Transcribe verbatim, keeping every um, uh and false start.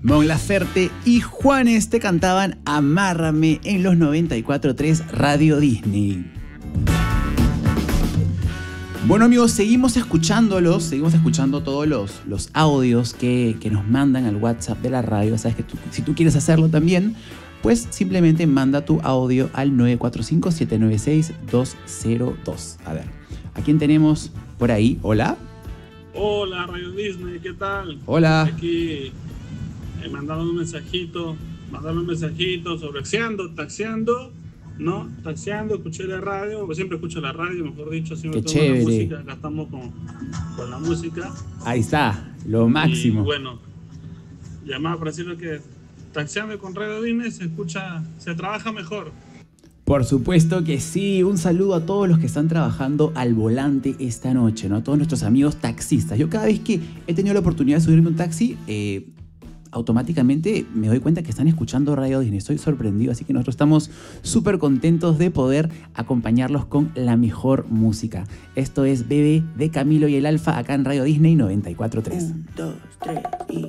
Mon Laferte y Juanes te cantaban Amárrame en los noventa y cuatro punto tres Radio Disney. Bueno amigos, seguimos escuchándolos, seguimos escuchando todos los, los audios que, que nos mandan al WhatsApp de la radio. Sabes que tú, si tú quieres hacerlo también, pues simplemente manda tu audio al nueve cuatro cinco, siete nueve seis, dos cero dos. A ver, ¿a quién tenemos por ahí? ¿Hola? Hola Radio Disney, ¿qué tal? Hola. Aquí eh, mandaron un mensajito, mandaron un mensajito sobre taxiando, taxiando, ¿no? Taxiando, escuché la radio, pues siempre escucho la radio, mejor dicho, siempre Qué tengo la chévere. música, acá estamos con, con la música. Ahí está, lo máximo. Y bueno, llamaba para decirle que taxiando con Radio Disney se escucha, se trabaja mejor. Por supuesto que sí. Un saludo a todos los que están trabajando al volante esta noche, ¿no? A todos nuestros amigos taxistas. Yo cada vez que he tenido la oportunidad de subirme a un taxi, eh, automáticamente me doy cuenta que están escuchando Radio Disney. Estoy sorprendido, así que nosotros estamos súper contentos de poder acompañarlos con la mejor música. Esto es Bebé de Camilo y el Alfa acá en Radio Disney noventa y cuatro punto tres. Un, dos, tres y...